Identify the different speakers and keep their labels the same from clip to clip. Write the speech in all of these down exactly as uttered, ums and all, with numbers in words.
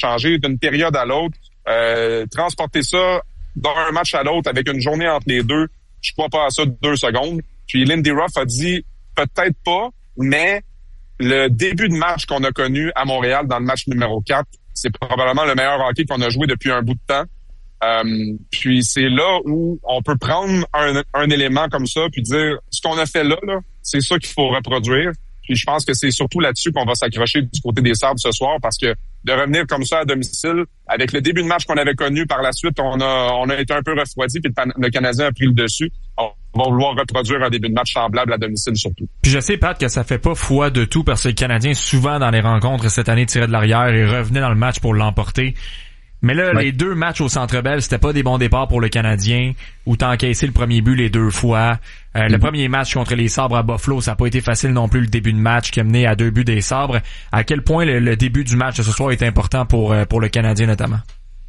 Speaker 1: changer d'une période à l'autre. Euh, transporter ça d'un match à l'autre avec une journée entre les deux, je crois pas à ça deux secondes. Puis Lindy Ruff a dit peut-être pas, mais le début de match qu'on a connu à Montréal dans le match numéro quatre, c'est probablement le meilleur hockey qu'on a joué depuis un bout de temps. Euh, puis c'est là où on peut prendre un, un élément comme ça puis dire ce qu'on a fait là, là c'est ça qu'il faut reproduire. Puis je pense que c'est surtout là-dessus qu'on va s'accrocher du côté des Sabres ce soir, parce que de revenir comme ça à domicile, avec le début de match qu'on avait connu par la suite, on a on a été un peu refroidi, puis le Canadien a pris le dessus. On va vouloir reproduire un début de match semblable à domicile surtout.
Speaker 2: Puis je sais, Pat, que ça fait pas foi de tout, parce que le Canadien, souvent dans les rencontres cette année, tirait de l'arrière et revenait dans le match pour l'emporter. Mais là, ouais. Les deux matchs au Centre Bell, c'était pas des bons départs pour le Canadien, où t'as encaissé le premier but les deux fois. Euh, mm-hmm. Le premier match contre les Sabres à Buffalo, ça a pas été facile non plus, le début de match qui a mené à deux buts des Sabres. À quel point le, le début du match de ce soir est important pour pour le Canadien notamment?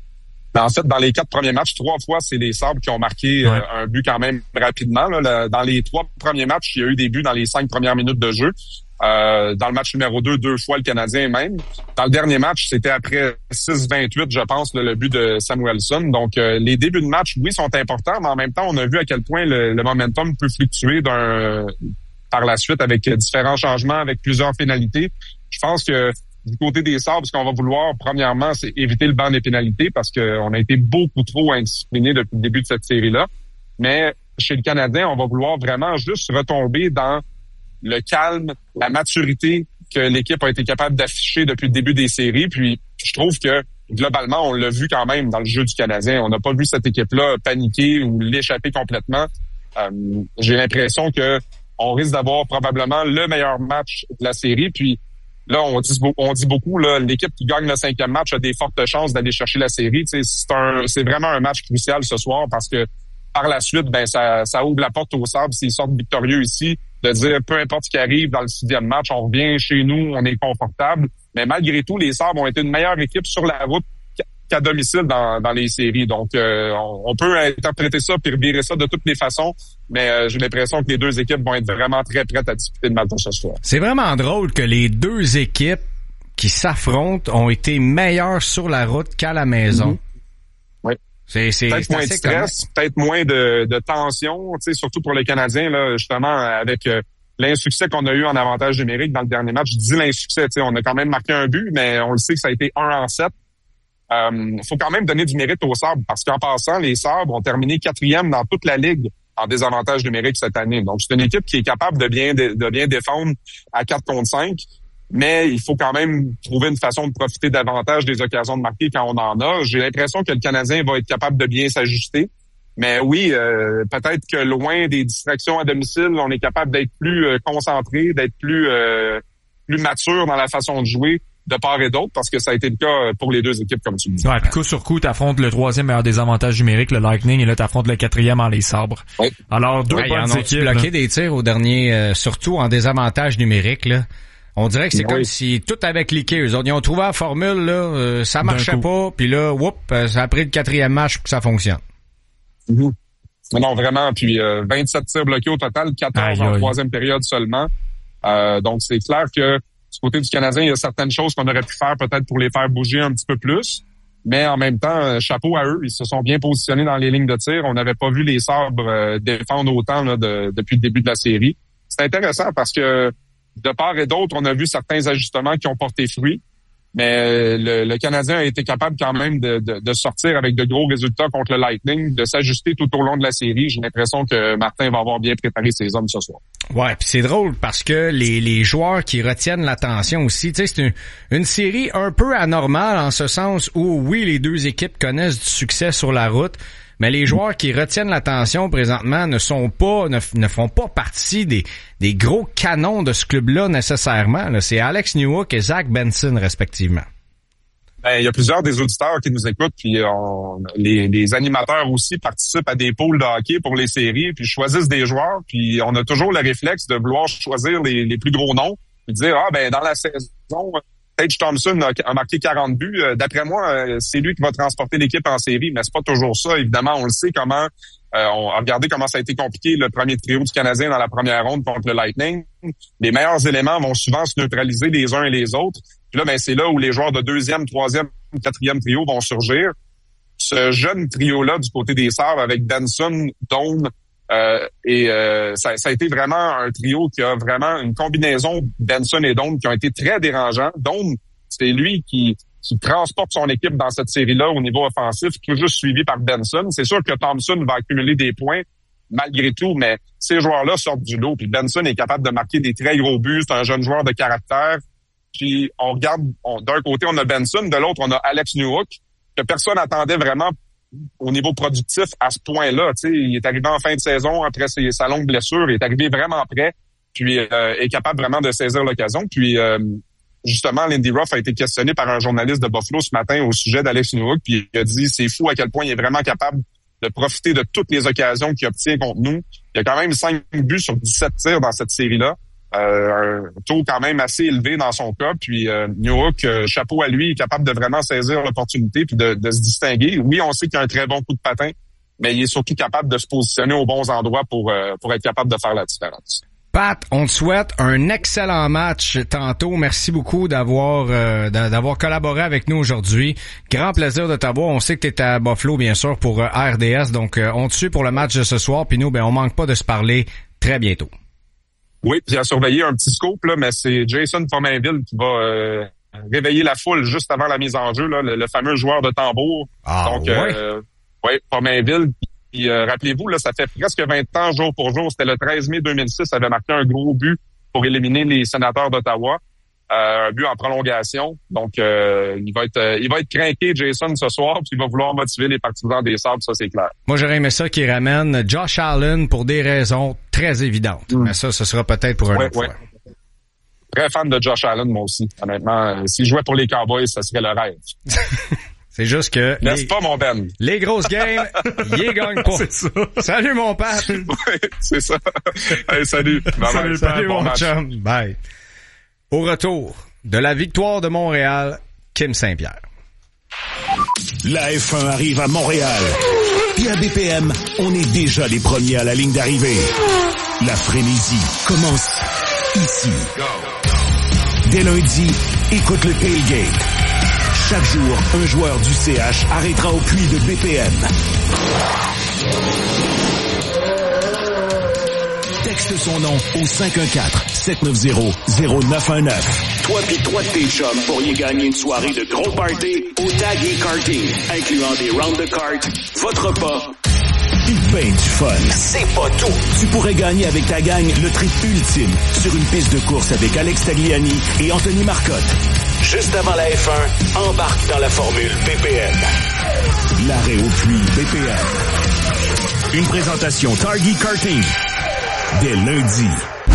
Speaker 1: En fait, dans les quatre premiers matchs, trois fois, c'est les Sabres qui ont marqué ouais. euh, un but quand même rapidement. Là. Le, dans les trois premiers matchs, il y a eu des buts dans les cinq premières minutes de jeu. Euh, dans le match numéro deux, deux fois le Canadien même. Dans le dernier match, c'était après six vingt-huit, je pense, le, le but de Samuelsson. Donc, euh, les débuts de match, oui, sont importants, mais en même temps, on a vu à quel point le, le momentum peut fluctuer d'un par la suite avec différents changements, avec plusieurs pénalités. Je pense que du côté des Sabres, ce qu'on va vouloir, premièrement, c'est éviter le banc des pénalités, parce qu'on a été beaucoup trop indisciplinés depuis le début de cette série-là. Mais chez le Canadien, on va vouloir vraiment juste retomber dans le calme, la maturité que l'équipe a été capable d'afficher depuis le début des séries. Puis je trouve que globalement, on l'a vu quand même dans le jeu du Canadien. On n'a pas vu cette équipe-là paniquer ou l'échapper complètement. Euh, j'ai l'impression que on risque d'avoir probablement le meilleur match de la série. Puis là, on dit, on dit beaucoup, là, l'équipe qui gagne le cinquième match a des fortes chances d'aller chercher la série. Tu sais, c'est un, c'est vraiment un match crucial ce soir, parce que par la suite, ben ça, ça ouvre la porte aux Sabres s'ils sortent victorieux ici, de dire peu importe ce qui arrive dans le sixième match, on revient chez nous, on est confortable. Mais malgré tout, les Sabres ont été une meilleure équipe sur la route qu'à domicile dans, dans les séries. Donc, euh, on, on peut interpréter ça puis revirer ça de toutes les façons, mais euh, j'ai l'impression que les deux équipes vont être vraiment très prêtes à disputer le match ce soir.
Speaker 3: C'est vraiment drôle que les deux équipes qui s'affrontent ont été meilleures sur la route qu'à la maison. Mm-hmm.
Speaker 1: Oui.
Speaker 3: C'est, c'est,
Speaker 1: peut-être
Speaker 3: c'est
Speaker 1: moins de stress, peut-être moins de, de tension, tu sais, surtout pour les Canadiens, là, justement, avec euh, l'insuccès qu'on a eu en avantage numérique dans le dernier match. Je dis l'insuccès, tu sais, on a quand même marqué un but, mais on le sait que ça a été un en sept. Euh, faut quand même donner du mérite aux Sabres, parce qu'en passant, les Sabres ont terminé quatrième dans toute la ligue en désavantage numérique cette année. Donc, c'est une équipe qui est capable de bien de, de bien défendre à quatre contre cinq. Mais il faut quand même trouver une façon de profiter davantage des occasions de marquer quand on en a. J'ai l'impression que le Canadien va être capable de bien s'ajuster. Mais oui, euh, peut-être que loin des distractions à domicile, on est capable d'être plus euh, concentré, d'être plus euh, plus mature dans la façon de jouer de part et d'autre, parce que ça a été le cas pour les deux équipes, comme tu le dis.
Speaker 2: Ouais, puis coup sur coup, t'affrontes le troisième meilleur désavantage numérique, le Lightning, et là t'affrontes le quatrième en les Sabres. Oui. Alors deux
Speaker 3: ouais,
Speaker 2: bonnes équipes.
Speaker 3: Bloqué là. Des tirs au dernier, euh, surtout en désavantage numérique, là. On dirait que c'est oui. Comme si tout avait cliqué. Eux autres, ils ont trouvé la formule, là, euh, ça marchait pas, puis là, whoop, ça a pris le quatrième match pour que ça fonctionne.
Speaker 1: Mm-hmm. Non, vraiment. Puis euh, vingt-sept tirs bloqués au total, quatorze aïe, en aïe. Troisième période seulement. Euh, donc, c'est clair que du côté du Canadien, il y a certaines choses qu'on aurait pu faire peut-être pour les faire bouger un petit peu plus. Mais en même temps, chapeau à eux. Ils se sont bien positionnés dans les lignes de tir. On n'avait pas vu les Sabres euh, défendre autant là, de, depuis le début de la série. C'est intéressant parce que de part et d'autre, on a vu certains ajustements qui ont porté fruit, mais le, le Canadien a été capable quand même de, de, de sortir avec de gros résultats contre le Lightning, de s'ajuster tout au long de la série. J'ai l'impression que Martin va avoir bien préparé ses hommes ce soir.
Speaker 3: Ouais, puis c'est drôle parce que les, les joueurs qui retiennent l'attention aussi, tu sais, c'est une, une série un peu anormale en ce sens où, oui, les deux équipes connaissent du succès sur la route, mais les joueurs qui retiennent l'attention présentement ne sont pas, ne, ne font pas partie des, des gros canons de ce club-là nécessairement. Là, c'est Alex Newhook et Zach Benson respectivement.
Speaker 1: Ben, il y a plusieurs des auditeurs qui nous écoutent, puis on, les, les animateurs aussi participent à des pôles de hockey pour les séries, puis choisissent des joueurs, puis on a toujours le réflexe de vouloir choisir les, les plus gros noms, puis dire ah ben dans la saison Tage Thompson a, a marqué quarante buts. Euh, d'après moi, euh, c'est lui qui va transporter l'équipe en série, mais c'est pas toujours ça. Évidemment, on le sait comment. Euh, on a regardé comment ça a été compliqué le premier trio du Canadien dans la première ronde contre le Lightning. Les meilleurs éléments vont souvent se neutraliser les uns et les autres. Puis là, ben c'est là où les joueurs de deuxième, troisième quatrième trio vont surgir. Ce jeune trio-là du côté des Sabres avec Benson, Doan, euh, et euh, ça, ça a été vraiment un trio qui a vraiment une combinaison Benson et Doan qui ont été très dérangeants. Doan, c'est lui qui, qui transporte son équipe dans cette série-là au niveau offensif, tout juste suivi par Benson. C'est sûr que Thompson va accumuler des points malgré tout, mais ces joueurs-là sortent du lot. Puis Benson est capable de marquer des très gros buts. C'est un jeune joueur de caractère. Puis on regarde, on, d'un côté, on a Benson, de l'autre, on a Alex Newhook, que personne n'attendait vraiment au niveau productif à ce point-là. Tu sais, il est arrivé en fin de saison après ses, sa longue blessure, il est arrivé vraiment prêt, puis euh, est capable vraiment de saisir l'occasion. Puis euh, justement, Lindy Ruff a été questionné par un journaliste de Buffalo ce matin au sujet d'Alex Newhook, puis il a dit c'est fou à quel point il est vraiment capable de profiter de toutes les occasions qu'il obtient contre nous. Il y a quand même cinq buts sur dix-sept tirs dans cette série-là. Euh, un taux quand même assez élevé dans son cas. Puis euh, Newhook, euh, chapeau à lui, il est capable de vraiment saisir l'opportunité puis de, de se distinguer. Oui, on sait qu'il a un très bon coup de patin, mais il est surtout capable de se positionner aux bons endroits pour, euh, pour être capable de faire la différence.
Speaker 3: Pat, on te souhaite un excellent match tantôt. Merci beaucoup d'avoir euh, d'avoir collaboré avec nous aujourd'hui. Grand plaisir de t'avoir. On sait que tu es à Buffalo, bien sûr, pour euh, R D S. Donc, euh, on te suit pour le match de ce soir. Puis nous, ben, on manque pas de se parler très bientôt.
Speaker 1: Oui, j'ai surveillé un petit scoop, là, mais c'est Jason Pominville qui va euh, réveiller la foule juste avant la mise en jeu, là, le, le fameux joueur de tambour.
Speaker 3: Ah,
Speaker 1: Donc,
Speaker 3: ouais.
Speaker 1: euh, ouais, Pominville. Puis, euh, rappelez-vous, là, ça fait presque vingt ans, jour pour jour. C'était le treize mai deux mille six. Ça avait marqué un gros but pour éliminer les Sénateurs d'Ottawa. Euh, un but en prolongation. Donc, euh, il va être euh, il va être craqué, Jason, ce soir. Puis il va vouloir motiver les partisans des Sabres, ça, c'est clair.
Speaker 3: Moi, j'aurais aimé ça qu'il ramène Josh Allen pour des raisons très évidentes. Mm. Mais ça, ce sera peut-être pour un
Speaker 1: ouais,
Speaker 3: autre
Speaker 1: ouais.
Speaker 3: fois.
Speaker 1: Très fan de Josh Allen, moi aussi. Honnêtement, euh, s'il jouait pour les Cowboys, ça serait le rêve.
Speaker 3: C'est juste que...
Speaker 1: N'est-ce
Speaker 3: les,
Speaker 1: pas, mon Ben?
Speaker 3: Les grosses games, il les gagne pas.
Speaker 1: C'est ça.
Speaker 3: Salut, mon Pat.
Speaker 1: Oui, c'est ça. Hey, salut. Bye
Speaker 3: salut,
Speaker 1: bye.
Speaker 3: salut,
Speaker 1: Bon
Speaker 3: mon
Speaker 1: match.
Speaker 3: chum. Bye. Au retour de la victoire de Montréal, Kim Saint-Pierre.
Speaker 4: La F un arrive à Montréal. Puis à B P M, on est déjà les premiers à la ligne d'arrivée. La frénésie commence ici. Dès lundi, écoute le tailgate. Chaque jour, un joueur du C H arrêtera au puits de B P M. Texte son nom au cinq un quatre, sept neuf zéro, zéro neuf un neuf. Toi pis trois de tes chums pourriez gagner une soirée de gros party au Tag et Karting, incluant des rounds de cartes, votre repas, pis ben du fun. C'est pas tout. Tu pourrais gagner avec ta gang le trip ultime sur une piste de course avec Alex Tagliani et Anthony Marcotte. Juste avant la F un, embarque dans la formule B P M. L'arrêt au puits B P M. Une présentation Target Karting. Dès lundi.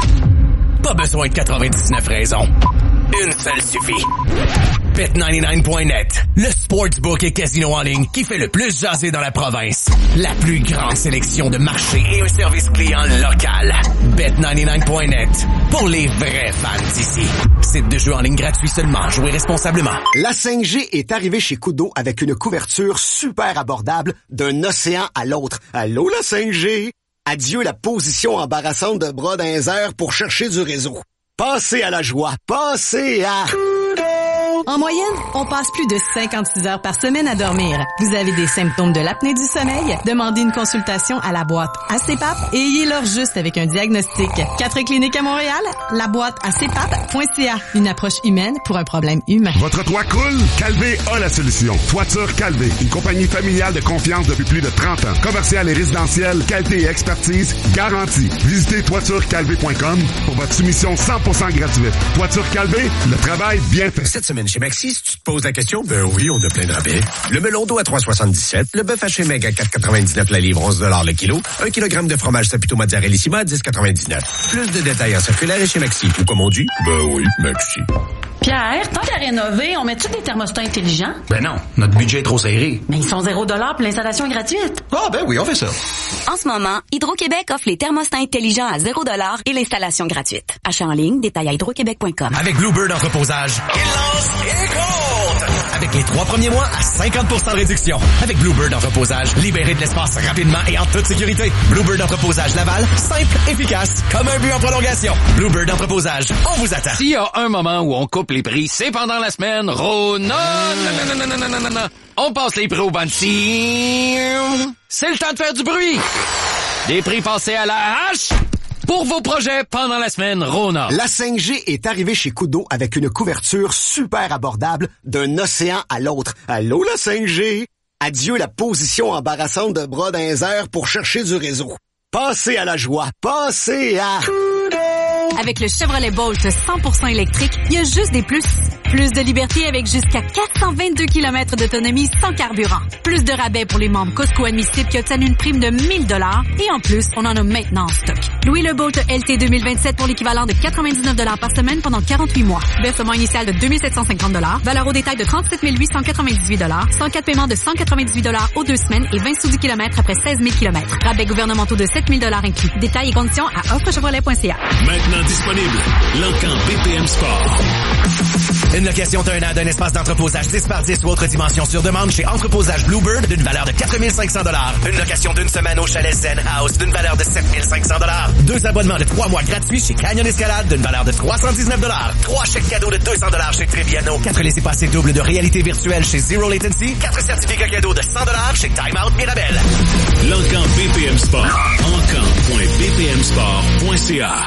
Speaker 5: Pas besoin de quatre-vingt-dix-neuf raisons. Une seule suffit. Bet quatre-vingt-dix-neuf point net, le sportsbook et casino en ligne qui fait le plus jaser dans la province. La plus grande sélection de marchés et un service client local. Bet quatre-vingt-dix-neuf point net, pour les vrais fans d'ici. Site de jeu en ligne gratuit seulement. Jouez responsablement.
Speaker 6: La cinq G est arrivée chez Koodo avec une couverture super abordable d'un océan à l'autre. Allô la cinq G? Adieu la position embarrassante de bras dans les airs pour chercher du réseau. Passez à la joie. Passez à...
Speaker 7: En moyenne, on passe plus de cinquante-six heures par semaine à dormir. Vous avez des symptômes de l'apnée du sommeil? Demandez une consultation à la boîte A C P A P et ayez-leur juste avec un diagnostic. Quatre cliniques à Montréal, la boîte A C P A P point C A. Une approche humaine pour un problème humain.
Speaker 8: Votre toit coule? Calvé a la solution. Toiture Calvé, une compagnie familiale de confiance depuis plus de trente ans. Commercial et résidentiel, qualité et expertise garantie. Visitez toiture calvé point com pour votre soumission cent pour cent gratuite. Toiture Calvé, le travail bien fait.
Speaker 9: Cette semaine chez Maxi, si tu te poses la question, ben oui, on a plein de rabais. Le melon d'eau à trois soixante-dix-sept, le bœuf haché meg à quatre quatre-vingt-dix-neuf la livre, onze dollars le kilo, un kilogramme de fromage Sapito Mozzarellissima à dix quatre-vingt-dix-neuf. Plus de détails en circulaire et chez Maxi. Ou comme on dit, ben oui, Maxi.
Speaker 10: Pierre, tant qu'à rénover, on met-tu des thermostats intelligents?
Speaker 11: Ben non, notre budget est trop serré.
Speaker 10: Mais ils sont zéro dollar puis l'installation est gratuite.
Speaker 11: Ah ben oui, on fait ça.
Speaker 12: En ce moment, Hydro-Québec offre les thermostats intelligents à zéro dollar et l'installation gratuite. Achat en ligne, détail à hydro québec point com.
Speaker 5: Avec Bluebird Entreposage, il lance et compte! avec les trois premiers mois à cinquante pour cent de réduction. Avec Bluebird Entreposage, libérez de l'espace rapidement et en toute sécurité. Bluebird Entreposage Laval, simple, efficace, comme un but en prolongation. Bluebird Entreposage, on vous attend.
Speaker 13: S'il y a un moment où on coupe les prix, c'est pendant la semaine Rona. Non, non, non, non, non, non, non. On passe les prix au banti. C'est le temps de faire du bruit. Des prix passés à la hache pour vos projets pendant la semaine Rona.
Speaker 6: La cinq G est arrivée chez Kudo avec une couverture super abordable d'un océan à l'autre. Allô, la cinq G? Adieu la position embarrassante de bras dans les airs pour chercher du réseau. Passez à la joie. Passez à...
Speaker 14: Avec le Chevrolet Bolt cent pour cent électrique, il y a juste des plus. Plus de liberté avec jusqu'à quatre cent vingt-deux kilomètres d'autonomie sans carburant. Plus de rabais pour les membres Costco admissibles qui obtiennent une prime de mille dollars. Et en plus, on en a maintenant en stock. Louez le Bolt L T deux mille vingt-sept pour l'équivalent de quatre-vingt-dix-neuf dollars par semaine pendant quarante-huit mois. Versement initial de deux mille sept cent cinquante dollars. Valeur au détail de trente-sept mille huit cent quatre-vingt-dix-huit dollars. cent quatre paiements de cent quatre-vingt-dix-huit dollars aux deux semaines et vingt sous du kilomètre après seize mille kilomètres. Rabais gouvernementaux de sept mille dollars inclus. Détails et conditions à offre chevrolet point c a.
Speaker 4: Maintenant disponible, l'Encan B P M Sport.
Speaker 5: Une location d'un an d'un espace d'entreposage dix par dix ou autre dimension sur demande chez Entreposage Bluebird d'une valeur de quatre mille cinq cents dollars. Une location d'une semaine au chalet Zen House d'une valeur de sept mille cinq cents dollars. Deux abonnements de trois mois gratuits chez Canyon Escalade d'une valeur de trois cent dix-neuf dollars. Trois chèques cadeaux de deux cents dollars chez Treviano. Quatre laissez-passer doubles de réalité virtuelle chez Zero Latency. Quatre certificats cadeaux de cent dollars chez Time Out Mirabel.
Speaker 4: L'Encan B P M Sport. encan point b p m sport point c a.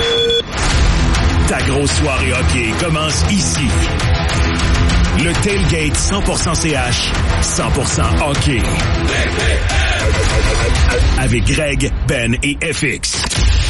Speaker 4: Ta grosse soirée hockey commence ici. Le Tailgate cent pour cent C H, cent pour cent hockey. Avec Greg, Ben et F X.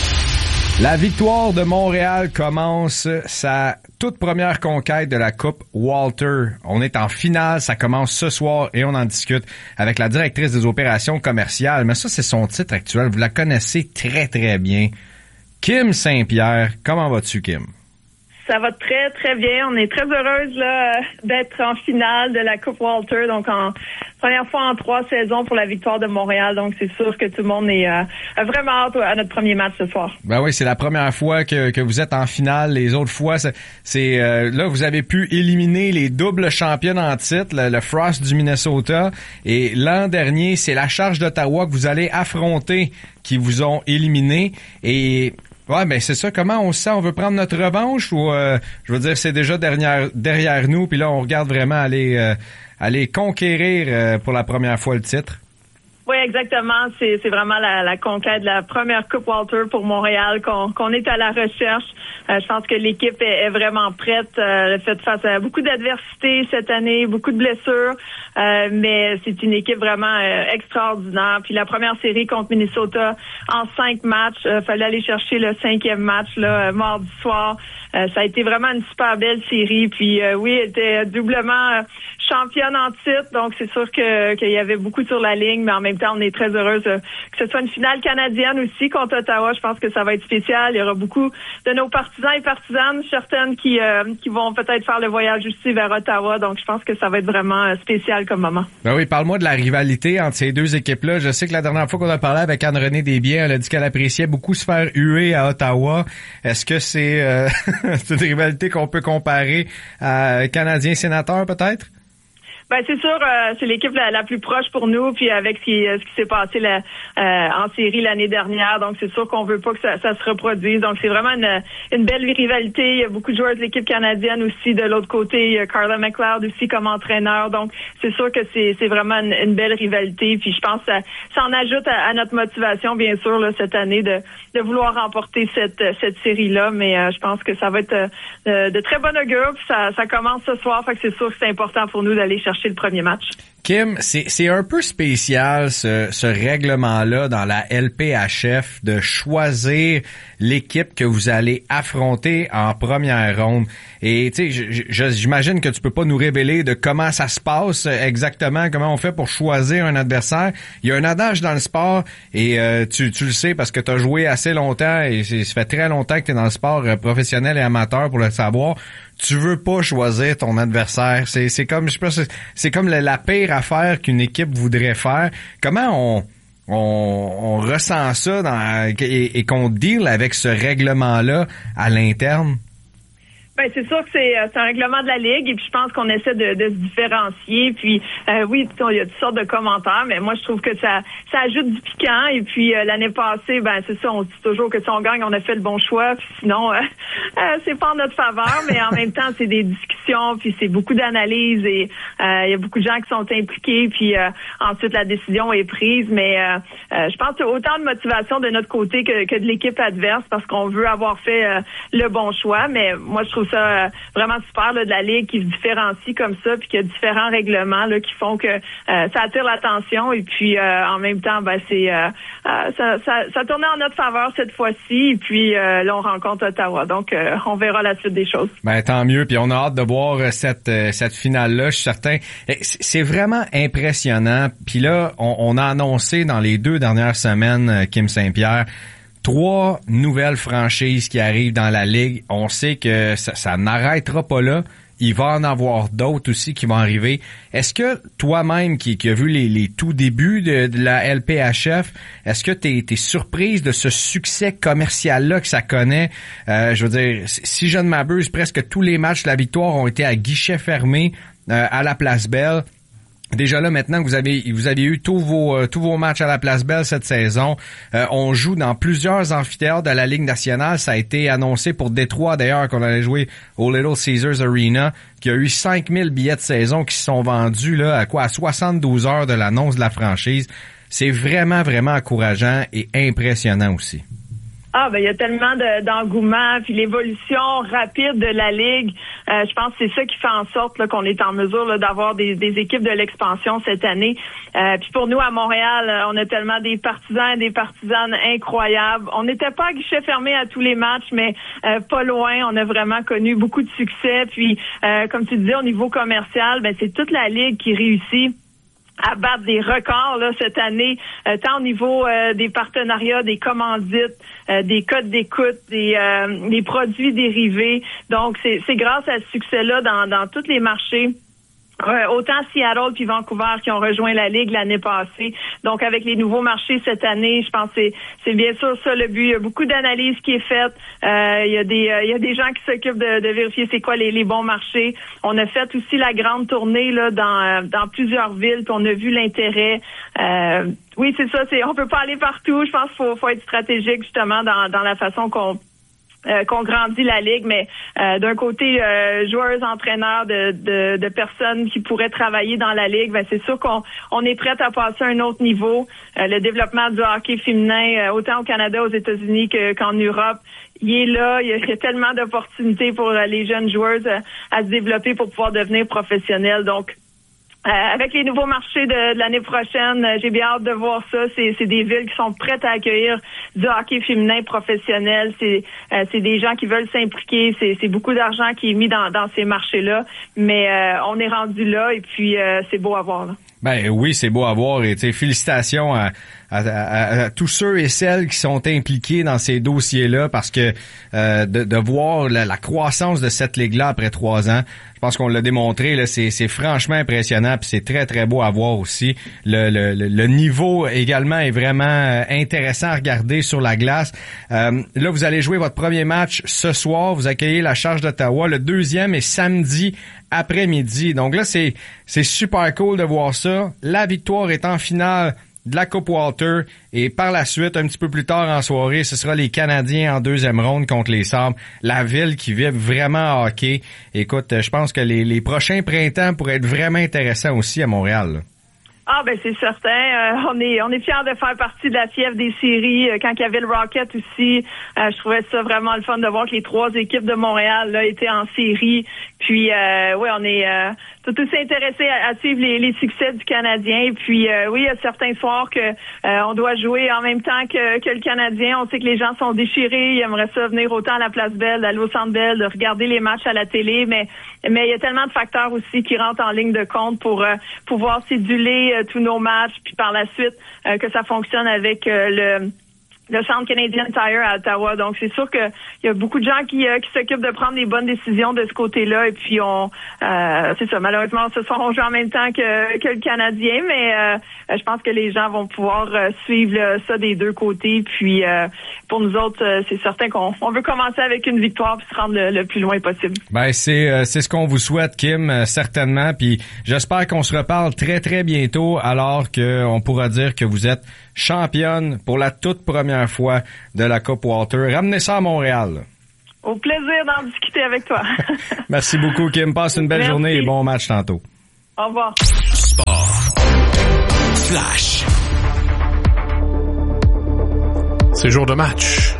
Speaker 3: La victoire de Montréal commence sa toute première conquête de la Coupe Walter. On est en finale, ça commence ce soir et on en discute avec la directrice des opérations commerciales. Mais ça, c'est son titre actuel. Vous la connaissez très, très bien. Kim Saint-Pierre, comment vas-tu, Kim?
Speaker 15: Ça va très, très bien. On est très heureuse là d'être en finale de la Coupe Walter, donc en première fois en trois saisons pour la victoire de Montréal. Donc, c'est sûr que tout le monde est euh, vraiment hâte à notre premier match ce soir.
Speaker 3: Ben oui, c'est la première fois que, que vous êtes en finale. Les autres fois, c'est, c'est euh, là, vous avez pu éliminer les doubles championnes en titre, le, le Frost du Minnesota. Et l'an dernier, c'est la Charge d'Ottawa que vous allez affronter qui vous ont éliminé. Et... ouais, ben c'est ça. Comment on se sent? On veut prendre notre revanche ou euh, je veux dire c'est déjà derrière derrière nous, puis là on regarde vraiment aller euh, aller conquérir euh, pour la première fois le titre?
Speaker 15: Oui, exactement. C'est, c'est vraiment la, la conquête de la première Coupe Walter pour Montréal qu'on, qu'on est à la recherche. Euh, je pense que l'équipe est, est vraiment prête. Euh, le fait face à beaucoup d'adversité cette année, beaucoup de blessures, euh, mais c'est une équipe vraiment euh, extraordinaire. Puis la première série contre Minnesota en cinq matchs, euh, fallait aller chercher le cinquième match là, euh, mardi soir. Euh, ça a été vraiment une super belle série. Puis euh, oui, elle était doublement euh, championne en titre, donc c'est sûr que qu'il y avait beaucoup sur la ligne, mais en même temps, on est très heureuse euh, que ce soit une finale canadienne aussi contre Ottawa. Je pense que ça va être spécial. Il y aura beaucoup de nos partisans et partisanes, certaines qui euh, qui vont peut-être faire le voyage aussi vers Ottawa. Donc, je pense que ça va être vraiment euh, spécial comme moment.
Speaker 3: Ben oui, parle-moi de la rivalité entre ces deux équipes-là. Je sais que la dernière fois qu'on a parlé avec Anne-Renée Desbiens, elle a dit qu'elle appréciait beaucoup se faire huer à Ottawa. Est-ce que c'est, euh, c'est une rivalité qu'on peut comparer à Canadien Sénateur peut-être?
Speaker 15: Ben c'est sûr, euh, c'est l'équipe la, la plus proche pour nous, puis avec ce qui, ce qui s'est passé la, euh, en série l'année dernière, donc c'est sûr qu'on veut pas que ça, ça se reproduise. Donc c'est vraiment une, une belle rivalité. Il y a beaucoup de joueurs de l'équipe canadienne aussi de l'autre côté. Il y a Carla McLeod aussi comme entraîneur, donc c'est sûr que c'est, c'est vraiment une, une belle rivalité. Puis je pense que ça, ça en ajoute à, à notre motivation, bien sûr, là, cette année de, de vouloir remporter cette, cette série-là. Mais euh, je pense que ça va être euh, de très bon augure. Puis ça, ça commence ce soir, fait que c'est sûr que c'est important pour nous d'aller chercher le premier match.
Speaker 3: Kim, c'est, c'est un peu spécial ce, ce règlement-là dans la L P H F de choisir l'équipe que vous allez affronter en première ronde. Et tu sais, j'imagine que tu peux pas nous révéler de comment ça se passe exactement, comment on fait pour choisir un adversaire. Il y a un adage dans le sport et euh, tu, tu le sais parce que tu as joué assez longtemps et c'est, ça fait très longtemps que tu es dans le sport professionnel et amateur pour le savoir. Tu veux pas choisir ton adversaire. C'est, c'est comme, je sais pas, c'est, c'est comme la, la pire affaire qu'une équipe voudrait faire. Comment on, on, on ressent ça dans, et, et qu'on deal avec ce règlement-là à l'interne?
Speaker 15: Ben c'est sûr que c'est, c'est un règlement de la Ligue et puis je pense qu'on essaie de, de se différencier. Puis euh, oui, il y a toutes sortes de commentaires, mais moi je trouve que ça ça ajoute du piquant. Et puis euh, l'année passée, ben c'est ça, on dit toujours que si on gagne, on a fait le bon choix. Puis sinon, euh, euh, c'est pas en notre faveur, mais en même temps, c'est des discussions, puis c'est beaucoup d'analyses et euh, il y a beaucoup de gens qui sont impliqués. Puis euh, ensuite la décision est prise. Mais euh, euh, je pense qu'il y a autant de motivation de notre côté que, que de l'équipe adverse parce qu'on veut avoir fait euh, le bon choix. Mais moi je trouve ça euh, vraiment super là, de la Ligue qui se différencie comme ça, puis qu'il y a différents règlements là, qui font que euh, ça attire l'attention et puis euh, en même temps, ben c'est euh, euh, ça, ça, ça tournait en notre faveur cette fois-ci et puis euh, là on rencontre Ottawa. Donc euh, on verra la suite des choses.
Speaker 3: Ben tant mieux, puis on a hâte de voir cette cette finale-là, je suis certain. C'est vraiment impressionnant. Puis là, on, on a annoncé dans les deux dernières semaines, Kim Saint-Pierre, trois nouvelles franchises qui arrivent dans la Ligue. On sait que ça, ça n'arrêtera pas là. Il va en avoir d'autres aussi qui vont arriver. Est-ce que toi-même, qui, qui a vu les, les tout débuts de, de la L P H F, est-ce que t'es, t'es surprise de ce succès commercial-là que ça connaît? Euh, je veux dire, si je ne m'abuse, presque tous les matchs de la Victoire ont été à guichet fermé euh, à la Place Belle. Déjà là, maintenant que vous avez vous avez eu tous vos euh, tous vos matchs à la Place Belle cette saison, euh, on joue dans plusieurs amphithéâtres de la Ligue nationale. Ça a été annoncé pour Détroit d'ailleurs qu'on allait jouer au Little Caesars Arena, qu'il y a eu cinq mille billets de saison qui se sont vendus là à quoi à soixante-douze heures de l'annonce de la franchise. C'est vraiment vraiment encourageant et impressionnant aussi.
Speaker 15: Ah, ben il y a tellement de, d'engouement, puis l'évolution rapide de la Ligue. Euh, je pense que c'est ça qui fait en sorte là, qu'on est en mesure là, d'avoir des, des équipes de l'expansion cette année. Euh, puis pour nous, à Montréal, on a tellement des partisans et des partisanes incroyables. On n'était pas à guichet fermé à tous les matchs, mais euh, pas loin. On a vraiment connu beaucoup de succès. Puis, euh, comme tu disais, au niveau commercial, ben c'est toute la Ligue qui réussit à battre des records là cette année, euh, tant au niveau euh, des partenariats, des commandites, euh, des codes d'écoute, des, euh, des produits dérivés. Donc, c'est, c'est grâce à ce succès-là dans, dans tous les marchés. Euh, autant Seattle puis Vancouver qui ont rejoint la Ligue l'année passée. Donc, avec les nouveaux marchés cette année, je pense que c'est, c'est bien sûr ça le but. Il y a beaucoup d'analyses qui est faite. Euh, il y a des euh, il y a des gens qui s'occupent de, de vérifier c'est quoi les, les bons marchés. On a fait aussi la grande tournée là dans dans plusieurs villes, puis on a vu l'intérêt. Euh, oui, c'est ça. C'est on peut pas aller partout. Je pense qu'il faut, faut être stratégique justement dans dans la façon qu'on Euh, qu'on grandit la Ligue, mais euh, d'un côté, euh, joueurs, entraîneurs de, de, de personnes qui pourraient travailler dans la Ligue, ben c'est sûr qu'on on est prêt à passer à un autre niveau. Euh, le développement du hockey féminin, euh, autant au Canada, aux États-Unis que, qu'en Europe, il est là. Il y a, il y a tellement d'opportunités pour euh, les jeunes joueuses euh, à se développer pour pouvoir devenir professionnels. Donc, Euh, avec les nouveaux marchés de, de l'année prochaine, euh, j'ai bien hâte de voir ça. C'est, c'est des villes qui sont prêtes à accueillir du hockey féminin professionnel. C'est, euh, c'est des gens qui veulent s'impliquer. C'est, c'est beaucoup d'argent qui est mis dans, dans ces marchés-là. Mais euh, on est rendu là et puis euh, c'est beau à voir. Là.
Speaker 3: Ben oui, c'est beau à voir et félicitations à, à, à, à tous ceux et celles qui sont impliqués dans ces dossiers-là parce que euh, de, de voir la, la croissance de cette ligue-là après trois ans, je pense qu'on l'a démontré, là, c'est, c'est franchement impressionnant puis c'est très très beau à voir aussi. Le, le, le niveau également est vraiment intéressant à regarder sur la glace. Euh, là, vous allez jouer votre premier match ce soir, vous accueillez la Charge d'Ottawa. Le deuxième est samedi après-midi. Donc là, c'est c'est super cool de voir ça. La Victoire est en finale de la Coupe Walter et par la suite, un petit peu plus tard en soirée, ce sera les Canadiens en deuxième ronde contre les Sabres. La ville qui vit vraiment hockey. Écoute, je pense que les, les prochains printemps pourraient être vraiment intéressants aussi à Montréal, là.
Speaker 15: Ah ben c'est certain. Euh, on est on est fiers de faire partie de la fièvre des séries. Euh, quand il y avait le Rocket aussi, euh, je trouvais ça vraiment le fun de voir que les trois équipes de Montréal là étaient en série. Puis euh, ouais, on est euh, tout aussi intéressés à, à suivre les, les succès du Canadien. Puis euh, oui, il y a certains soirs que euh, on doit jouer en même temps que, que le Canadien. On sait que les gens sont déchirés. Ils aimeraient ça venir autant à la Place Belle, d'aller au Centre Bell, de regarder les matchs à la télé. Mais mais il y a tellement de facteurs aussi qui rentrent en ligne de compte pour euh, pouvoir céduler euh, tous nos matchs. Puis par la suite euh, que ça fonctionne avec euh, le le centre Canadian Tire à Ottawa. Donc, c'est sûr que il y a beaucoup de gens qui, euh, qui s'occupent de prendre des bonnes décisions de ce côté-là. Et puis, on, euh, c'est ça. Malheureusement, ce soir, on joue en même temps que, que le Canadien, mais euh, je pense que les gens vont pouvoir euh, suivre là, ça des deux côtés. Puis, euh, pour nous autres, euh, c'est certain qu'on on veut commencer avec une victoire puis se rendre le, le plus loin possible.
Speaker 3: Ben, c'est euh, c'est ce qu'on vous souhaite, Kim, euh, certainement. Puis, j'espère qu'on se reparle très très bientôt, alors que on pourra dire que vous êtes championne pour la toute première fois de la Coupe Walter. Ramenez ça à Montréal.
Speaker 15: Au plaisir d'en discuter avec toi.
Speaker 3: Merci beaucoup, Kim. Passe une belle
Speaker 15: Merci.
Speaker 3: journée et bon match tantôt.
Speaker 15: Au revoir.
Speaker 5: Sport. Flash.
Speaker 16: C'est jour de match.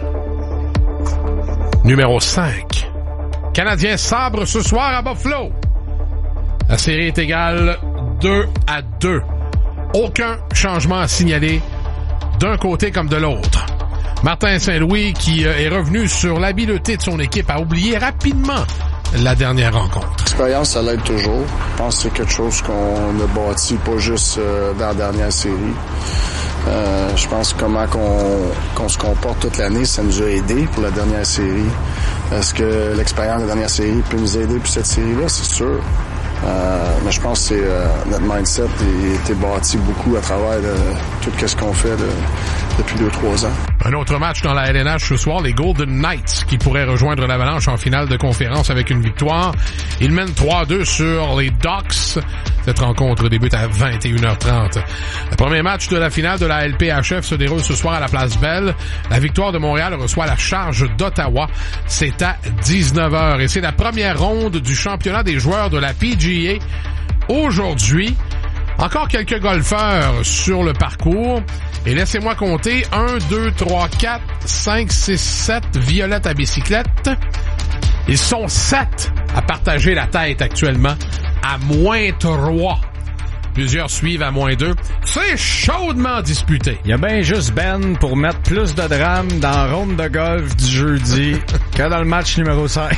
Speaker 16: Numéro cinq. Canadien sabre ce soir à Buffalo. La série est égale deux à deux. Aucun changement à signaler d'un côté comme de l'autre. Martin Saint-Louis, qui est revenu sur l'habileté de son équipe, a oublié rapidement la dernière rencontre.
Speaker 17: L'expérience, ça l'aide toujours. Je pense que c'est quelque chose qu'on a bâti, pas juste euh, dans la dernière série. Euh, je pense que comment qu'on, qu'on se comporte toute l'année, ça nous a aidé pour la dernière série. Est-ce que l'expérience de la dernière série peut nous aider pour cette série-là? C'est sûr. Euh, mais je pense que c'est, euh, notre mindset a été bâti beaucoup à travers de, tout ce qu'on fait de, depuis deux trois ans.
Speaker 16: Un autre match dans la L N H ce soir, les Golden Knights qui pourraient rejoindre l'Avalanche en finale de conférence avec une victoire. Ils mènent trois à deux sur les Ducks. Cette rencontre débute à vingt et une heures trente. Le premier match de la finale de la L P H F se déroule ce soir à la Place Belle. La Victoire de Montréal reçoit la charge d'Ottawa. C'est à dix-neuf heures et c'est la première ronde du championnat des joueurs de la P G A. Aujourd'hui, encore quelques golfeurs sur le parcours. Et laissez-moi compter, un, deux, trois, quatre, cinq, six, sept violettes à bicyclette. Ils sont sept à partager la tête actuellement, à moins trois. Plusieurs suivent à moins deux. C'est chaudement disputé.
Speaker 3: Il y a bien juste Ben pour mettre plus de drame dans la ronde de golf du jeudi que dans le match numéro cinq.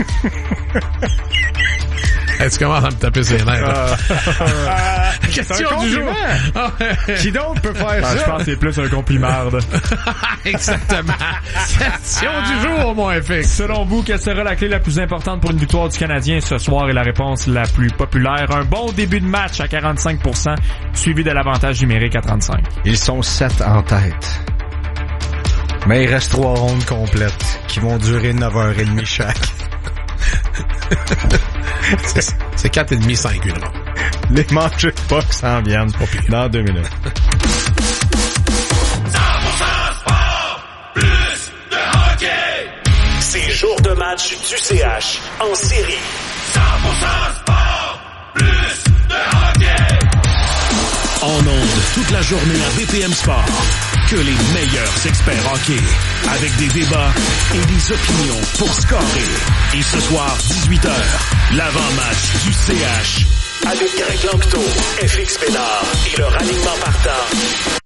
Speaker 16: Hey, tu commences à me taper ses nerfs.
Speaker 3: Uh,
Speaker 16: Question du jour.
Speaker 3: Qui d'autre peut faire
Speaker 2: ben,
Speaker 3: ça?
Speaker 2: Je pense que c'est plus un compliment.
Speaker 16: Exactement. Question du jour, mon F X.
Speaker 2: Selon vous, quelle sera la clé la plus importante pour une victoire du Canadien ce soir? Et la réponse la plus populaire, un bon début de match à quarante-cinq pour cent, suivi de l'avantage numérique à trente-cinq.
Speaker 3: Ils sont sept en tête. Mais il reste trois rondes complètes qui vont durer neuf heures trente chaque.
Speaker 16: c'est, c'est quatre et demi, cinq, une ronde.
Speaker 3: Les matchs de puck s'en viennent dans deux minutes.
Speaker 4: cent pour cent sport, plus de hockey. C'est jour de match du C H en série. cent pour cent sport, plus de hockey. En ondes toute la journée à B P M Sport. Que les meilleurs experts hockey. Avec des débats et des opinions pour scorer. Et ce soir, dix-huit heures, l'avant-match du C H. Avec Greg Lanctot, F X Pénard et leur alignement partant.